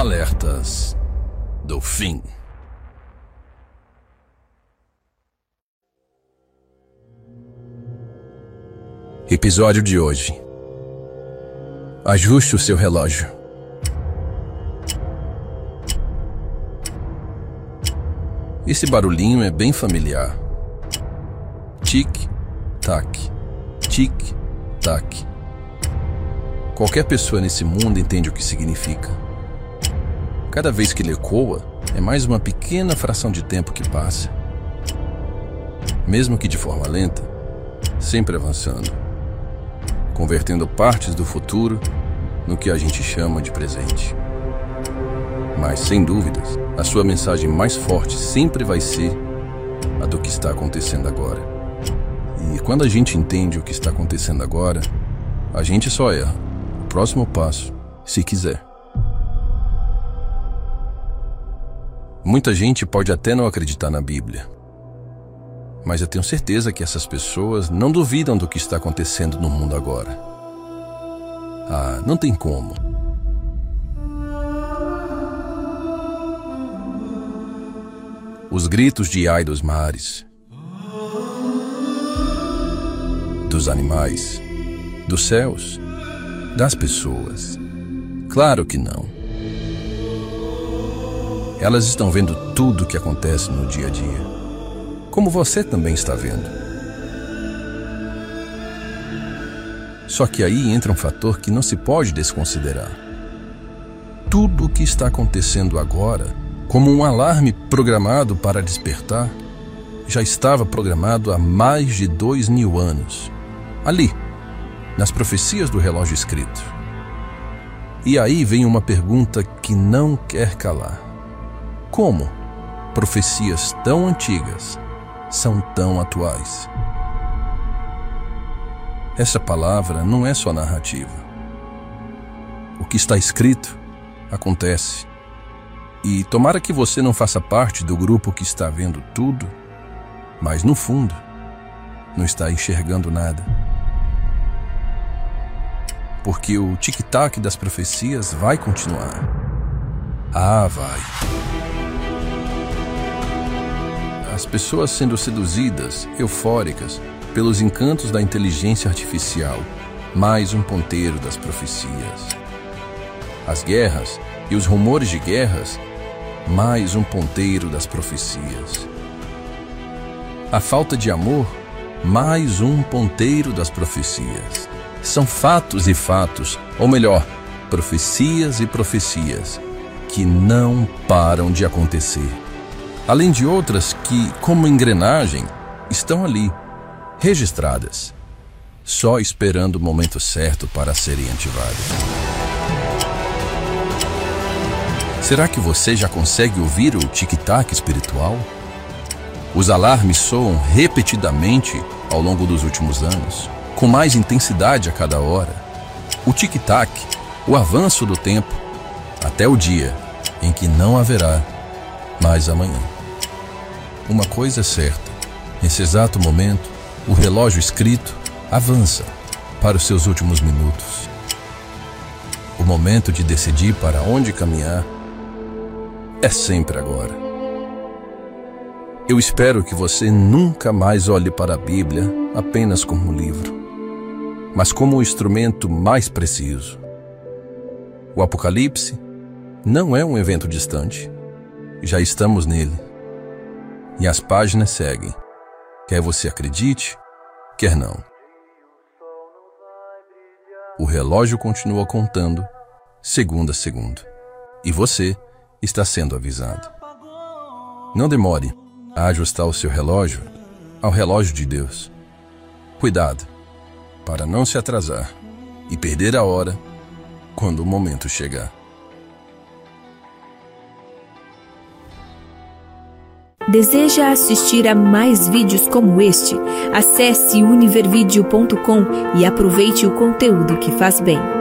alertas do fim. Episódio de hoje. Ajuste o seu relógio. Esse barulhinho é bem familiar. Tic-tac, tic-tac. Qualquer pessoa nesse mundo entende o que significa. Cada vez que ele ecoa, é mais uma pequena fração de tempo que passa. Mesmo que de forma lenta, sempre avançando, convertendo partes do futuro no que a gente chama de presente. Mas, sem dúvidas, a sua mensagem mais forte sempre vai ser a do que está acontecendo agora. E quando a gente entende o que está acontecendo agora, a gente só erra o próximo passo, se quiser. Muita gente pode até não acreditar na Bíblia, mas eu tenho certeza que essas pessoas não duvidam do que está acontecendo no mundo agora. Ah, não tem como. Os gritos de ai dos mares, dos animais, dos céus, das pessoas. Claro que não. Elas estão vendo tudo o que acontece no dia a dia, como você também está vendo. Só que aí entra um fator que não se pode desconsiderar. Tudo o que está acontecendo agora, como um alarme programado para despertar, já estava programado há mais de 2000 anos. Ali, nas profecias do relógio escrito. E aí vem uma pergunta que não quer calar. Como profecias tão antigas são tão atuais? Essa palavra não é só narrativa. O que está escrito acontece. E tomara que você não faça parte do grupo que está vendo tudo, mas no fundo não está enxergando nada. Porque o tic-tac das profecias vai continuar. Ah, vai. As pessoas sendo seduzidas, eufóricas, pelos encantos da inteligência artificial, mais um ponteiro das profecias. As guerras e os rumores de guerras, mais um ponteiro das profecias. A falta de amor, mais um ponteiro das profecias. São fatos e fatos, ou melhor, profecias e profecias, que não param de acontecer. Além de outras que, como engrenagem, estão ali, registradas, só esperando o momento certo para serem ativadas. Será que você já consegue ouvir o tic-tac espiritual? Os alarmes soam repetidamente ao longo dos últimos anos, com mais intensidade a cada hora. O tic-tac, o avanço do tempo, até o dia em que não haverá mais amanhã. Uma coisa é certa, nesse exato momento, o relógio escrito avança para os seus últimos minutos. O momento de decidir para onde caminhar é sempre agora. Eu espero que você nunca mais olhe para a Bíblia apenas como um livro, mas como o instrumento mais preciso. O Apocalipse não é um evento distante. Já estamos nele. E as páginas seguem. Quer você acredite, quer não. O relógio continua contando, segundo a segundo. E você está sendo avisado. Não demore a ajustar o seu relógio ao relógio de Deus. Cuidado, para não se atrasar e perder a hora quando o momento chegar. Deseja assistir a mais vídeos como este? Acesse univervideo.com e aproveite o conteúdo que faz bem.